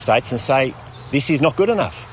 States and say, this is not good enough.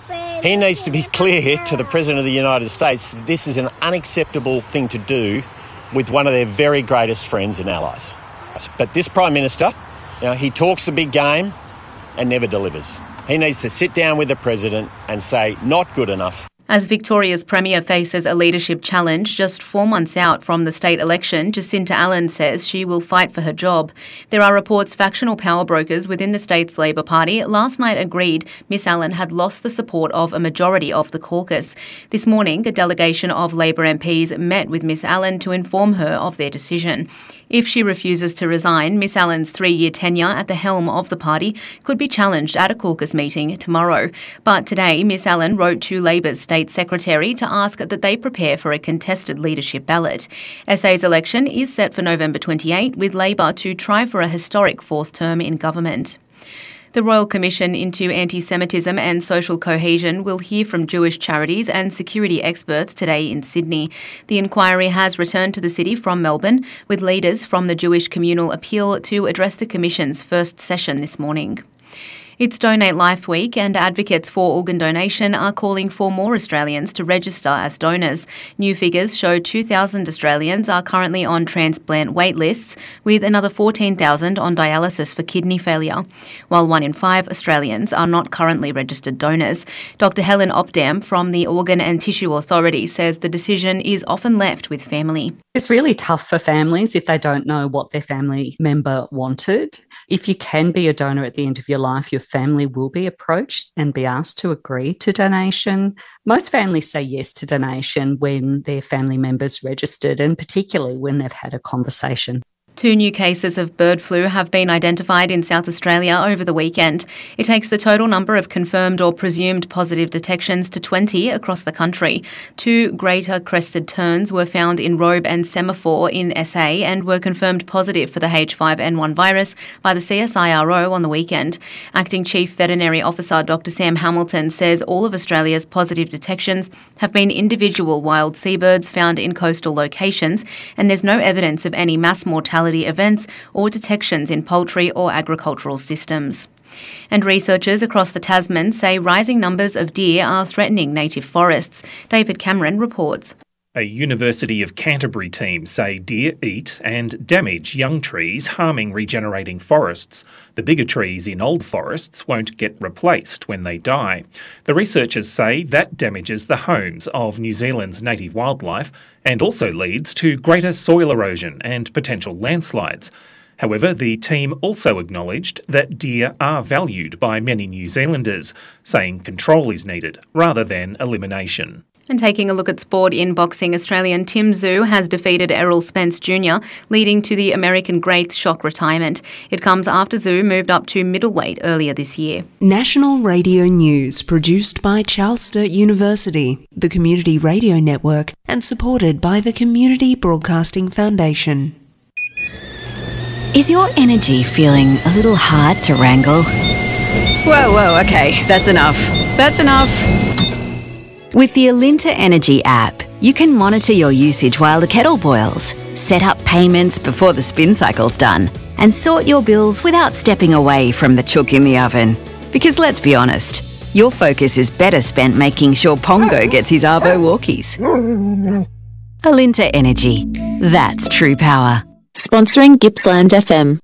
He needs to be clear to the President of the United States that this is an unacceptable thing to do with one of their very greatest friends and allies. But this Prime Minister, he talks a big game and never delivers. He needs to sit down with the President and say, not good enough. As Victoria's Premier faces a leadership challenge just 4 months out from the state election, Jacinta Allan says she will fight for her job. There are reports factional power brokers within the state's Labor Party last night agreed Miss Allan had lost the support of a majority of the caucus. This morning, a delegation of Labor MPs met with Miss Allan to inform her of their decision. If she refuses to resign, Miss Allan's 3-year tenure at the helm of the party could be challenged at a caucus meeting tomorrow. But today, Miss Allan wrote to Labor's State Secretary to ask that they prepare for a contested leadership ballot. SA's election is set for November 28, with Labor to try for a historic 4th term in government. The Royal Commission into Anti-Semitism and Social Cohesion will hear from Jewish charities and security experts today in Sydney. The inquiry has returned to the city from Melbourne, with leaders from the Jewish Communal Appeal to address the Commission's first session this morning. It's Donate Life Week, and advocates for organ donation are calling for more Australians to register as donors. New figures show 2,000 Australians are currently on transplant wait lists, with another 14,000 on dialysis for kidney failure, while 1 in 5 Australians are not currently registered donors. Dr Helen Opdam from the Organ and Tissue Authority says the decision is often left with family. It's really tough for families if they don't know what their family member wanted. If you can be a donor at the end of your life, your family will be approached and be asked to agree to donation. Most families say yes to donation when their family member's registered, and particularly when they've had a conversation. 2 new cases of bird flu have been identified in South Australia over the weekend. It takes the total number of confirmed or presumed positive detections to 20 across the country. 2 greater crested terns were found in Robe and Semaphore in SA and were confirmed positive for the H5N1 virus by the CSIRO on the weekend. Acting Chief Veterinary Officer Dr Sam Hamilton says all of Australia's positive detections have been individual wild seabirds found in coastal locations, and there's no evidence of any mass mortality events or detections in poultry or agricultural systems. And researchers across the Tasman say rising numbers of deer are threatening native forests. David Cameron reports. A University of Canterbury team say deer eat and damage young trees, harming regenerating forests. The bigger trees in old forests won't get replaced when they die. The researchers say that damages the homes of New Zealand's native wildlife and also leads to greater soil erosion and potential landslides. However, the team also acknowledged that deer are valued by many New Zealanders, saying control is needed rather than elimination. And taking a look at sport in boxing, Australian Tim Tszyu has defeated Errol Spence Jr., leading to the American great's shock retirement. It comes after Tszyu moved up to middleweight earlier this year. National Radio News, produced by Charles Sturt University, the Community Radio Network, and supported by the Community Broadcasting Foundation. Is your energy feeling a little hard to wrangle? Whoa, okay, that's enough. That's enough. With the Alinta Energy app, you can monitor your usage while the kettle boils, set up payments before the spin cycle's done, and sort your bills without stepping away from the chook in the oven. Because let's be honest, your focus is better spent making sure Pongo gets his Arvo walkies. Alinta Energy. That's true power. Sponsoring Gippsland FM.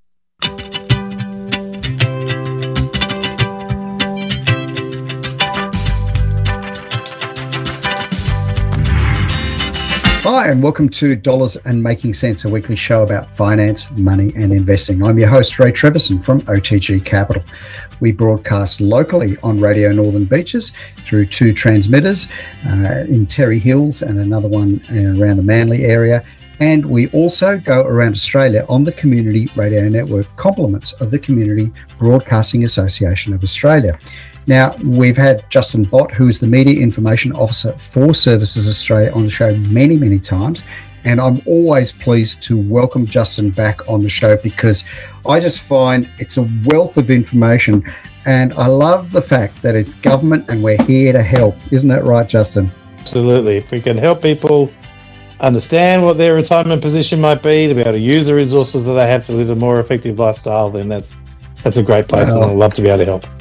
Hi, and welcome to Dollars and Making Sense, a weekly show about finance, money, and investing. I'm your host, Ray Treverson from OTG Capital. We broadcast locally on Radio Northern Beaches through 2 transmitters in Terry Hills and another one around the Manly area. And we also go around Australia on the Community Radio Network, complements of the Community Broadcasting Association of Australia. Now, we've had Justin Bott, who is the Media Information Officer for Services Australia, on the show many, many times. And I'm always pleased to welcome Justin back on the show because I just find it's a wealth of information. And I love the fact that it's government and we're here to help. Isn't that right, Justin? Absolutely. If we can help people understand what their retirement position might be, to be able to use the resources that they have to live a more effective lifestyle, then that's a great place, and I'd love to be able to help.